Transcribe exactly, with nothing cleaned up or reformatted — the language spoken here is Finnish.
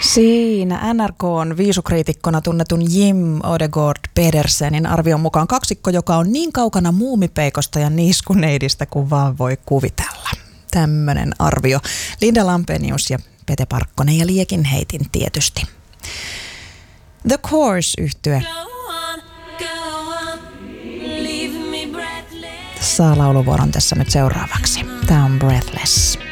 Siinä N R K:n viisukriitikkona tunnetun Jim Odegård Pedersenin arvion mukaan kaksikko, joka on niin kaukana muumipeikosta ja niiskuneidistä kuin vaan voi kuvitella. Tämmönen arvio. Linda Lampenius ja Pete Parkkonen ja Liekin heitin tietysti. The Course-yhtye saa lauluvuoron tässä nyt seuraavaksi. Tämä on Breathless.